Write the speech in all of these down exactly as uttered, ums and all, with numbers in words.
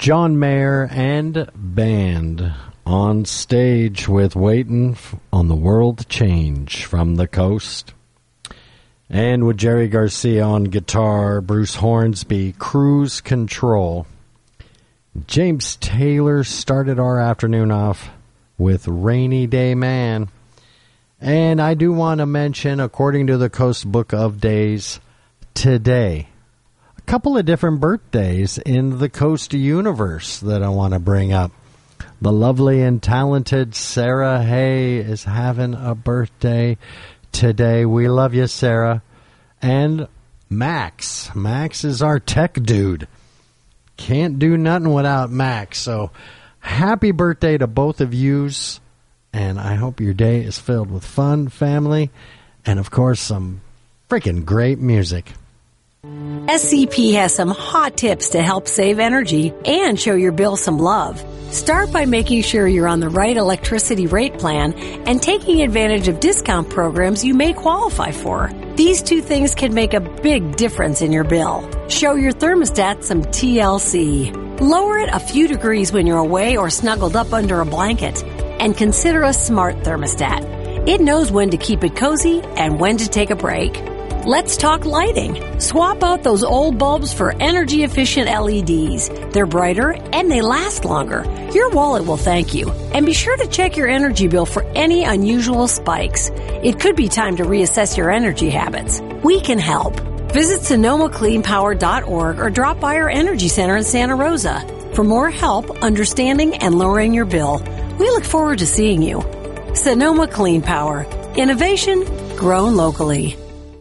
John Mayer and band on stage with Waiting on the World to Change from the Coast. And with Jerry Garcia on guitar, Bruce Hornsby, Cruise Control. James Taylor started our afternoon off with Rainy Day Man. And I do want to mention, according to the Coast Book of Days, today, a couple of different birthdays in the Coast universe that I want to bring up. The lovely and talented Sarah Hay is having a birthday today. We love you, Sarah. And Max. Max is our tech dude. Can't do nothing without Max. So happy birthday to both of yous. And I hope your day is filled with fun, family, and, of course, some freaking great music. S C P has some hot tips to help save energy and show your bill some love. Start by making sure you're on the right electricity rate plan and taking advantage of discount programs you may qualify for. These two things can make a big difference in your bill. Show your thermostat some T L C. Lower it a few degrees when you're away or snuggled up under a blanket. And consider a smart thermostat. It knows when to keep it cozy and when to take a break. Let's talk lighting. Swap out those old bulbs for energy-efficient L E Ds. They're brighter and they last longer. Your wallet will thank you. And be sure to check your energy bill for any unusual spikes. It could be time to reassess your energy habits. We can help. Visit Sonoma Clean Power dot org or drop by our Energy Center in Santa Rosa. For more help understanding and lowering your bill, we look forward to seeing you. Sonoma Clean Power. Innovation grown locally.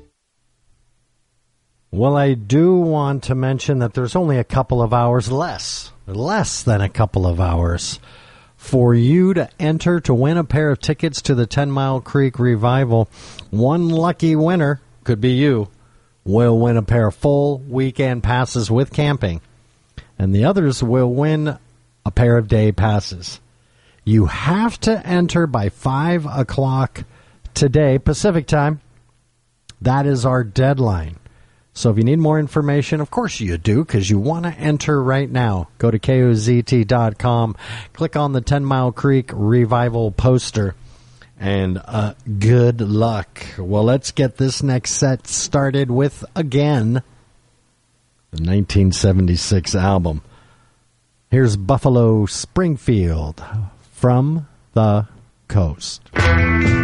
Well, I do want to mention that there's only a couple of hours less, less than a couple of hours, for you to enter to win a pair of tickets to the Ten Mile Creek Revival. One lucky winner, could be you, will win a pair of full weekend passes with camping, and the others will win a pair of day passes. You have to enter by five o'clock today, Pacific time. That is our deadline. So if you need more information, of course you do, because you want to enter right now. Go to K O Z T dot com, click on the Ten Mile Creek Revival poster, and uh, good luck. Well, let's get this next set started with, again, the nineteen seventy-six album. Here's Buffalo Springfield from the Coast.